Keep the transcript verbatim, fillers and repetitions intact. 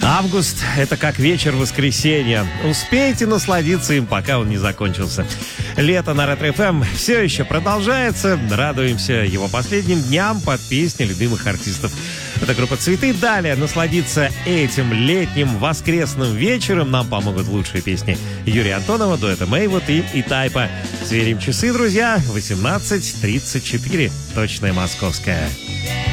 Август — это как вечер воскресенья. Успейте насладиться им, пока он не закончился. Лето на Ретро-эф эм все еще продолжается. Радуемся его последним дням под песни любимых артистов. Это группа «Цветы». Далее насладиться этим летним воскресным вечером нам помогут лучшие песни Юрия Антонова, дуэта Мейвуд и И-Тайпа. Сверим часы, друзья. восемнадцать тридцать четыре. Точное московское.